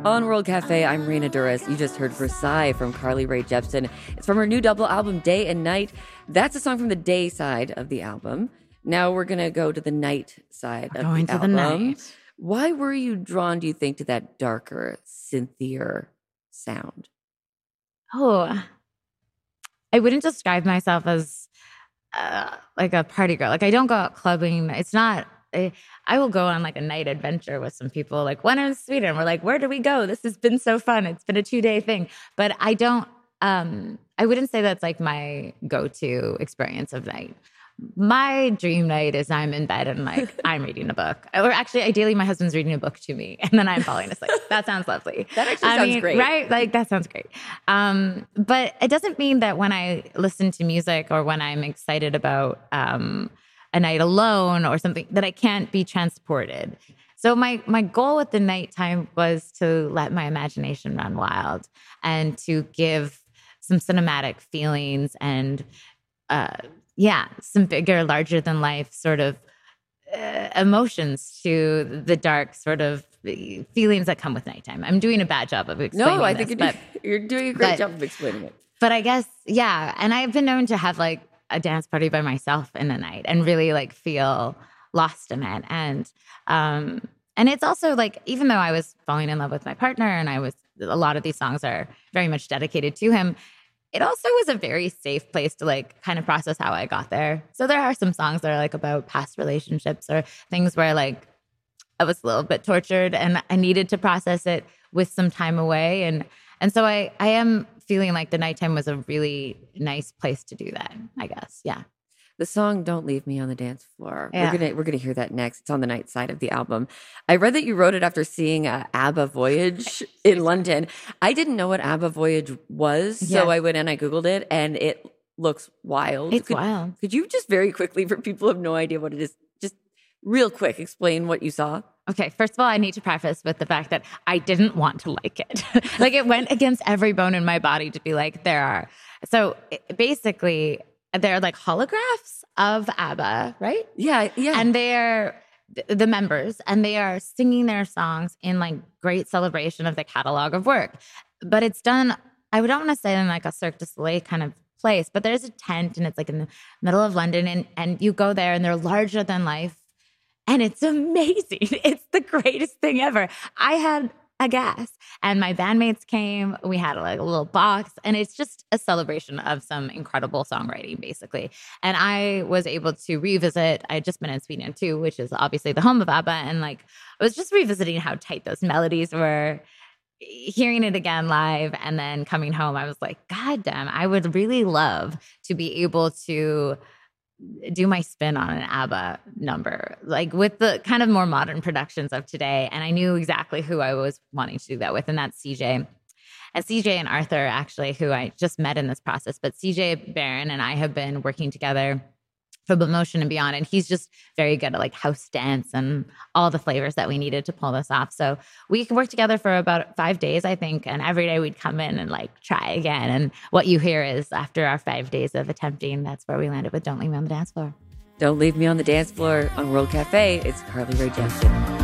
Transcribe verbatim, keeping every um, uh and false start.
On World Cafe, I'm Rena Duras. You just heard Versailles from Carly Rae Jepsen. It's from her new double album, Day and Night. That's a song from the day side of the album. Now we're going to go to the night side we're of going the to album. the night. Why were you drawn, do you think, to that darker, synthier sound? Oh, I wouldn't describe myself as uh, like a party girl. Like I don't go out clubbing. It's not, I, I will go on like a night adventure with some people. Like when I'm in Sweden, we're like, where do we go? This has been so fun. It's been a two day thing. But I don't, um, I wouldn't say that's like my go-to experience of night. My dream night is I'm in bed and like I'm reading a book, or actually, ideally, my husband's reading a book to me, and then I'm falling asleep. That sounds lovely. That actually I sounds mean, great, right? Like that sounds great. Um, but it doesn't mean that when I listen to music or when I'm excited about um, a night alone or something that I can't be transported. So my my goal with the nighttime was to let my imagination run wild and to give some cinematic feelings and. Uh, Yeah, some bigger, larger than life sort of uh, emotions to the dark sort of feelings that come with nighttime. I'm doing a bad job of explaining No, I this, think you're, but, do- you're doing a great but, job of explaining it. But I guess, yeah. And I've been known to have like a dance party by myself in the night and really like feel lost in it. And, um, and it's also like, even though I was falling in love with my partner and I was, a lot of these songs are very much dedicated to him. It also was a very safe place to like kind of process how I got there. So there are some songs that are like about past relationships or things where like I was a little bit tortured and I needed to process it with some time away. And and so I, I am feeling like the nighttime was a really nice place to do that, I guess. Yeah. The song "Don't Leave Me on the Dance Floor." Yeah. We're gonna we're gonna hear that next. It's on the night side of the album. I read that you wrote it after seeing uh, ABBA Voyage in London. I didn't know what ABBA Voyage was, so Yes. I went and I googled it, and it looks wild. It's could, wild. Could you just very quickly, for people who have no idea what it is, just real quick explain what you saw? Okay, first of all, I need to preface with the fact that I didn't want to like it. Like it went against every bone in my body to be like, there are. So it- basically, they're like holographs of ABBA, right? Yeah, yeah. And they're th- the members, and they are singing their songs in like great celebration of the catalog of work. But it's done, I would don't want to say in like a Cirque du Soleil kind of place, but there's a tent and it's like in the middle of London, and, and you go there and they're larger than life. And it's amazing. It's the greatest thing ever. I had a gas and my bandmates came. We had like a little box, and it's just a celebration of some incredible songwriting, basically. And I was able to revisit. I had just been in Sweden too, which is obviously the home of ABBA. And like, I was just revisiting how tight those melodies were, hearing it again live, and then coming home. I was like, God damn, I would really love to be able to do my spin on an ABBA number, like with the kind of more modern productions of today. And I knew exactly who I was wanting to do that with, and that's C J. And C J and Arthur, actually, who I just met in this process. But C J Barron and I have been working together for Emotion and Beyond, and he's just very good at like house dance and all the flavors that we needed to pull this off. So we worked together for about five days, I think, and every day we'd come in and like try again. And what you hear is after our five days of attempting, that's where we landed with Don't Leave Me on the Dance Floor. Don't Leave Me on the Dance Floor on World Cafe. It's Carly Rae Jepsen.